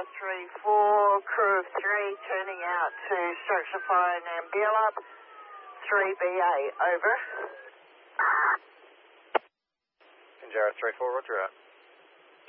Pinjarra 3-4, crew of 3 turning out to structure fire Nambula, 3BA, over. Pinjarra 3-4, roger out.